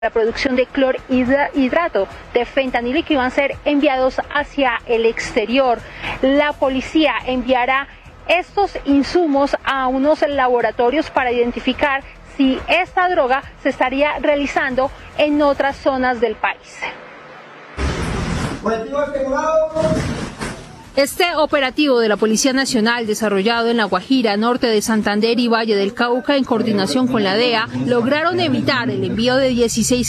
la producción de clorhidrato de fentanilo y que iban a ser enviados hacia el exterior. La policía enviará estos insumos a unos laboratorios para identificar si esta droga se estaría realizando en otras zonas del país. Este operativo de la Policía Nacional, desarrollado en La Guajira, norte de Santander y Valle del Cauca, en coordinación con la DEA, lograron evitar el envío de 16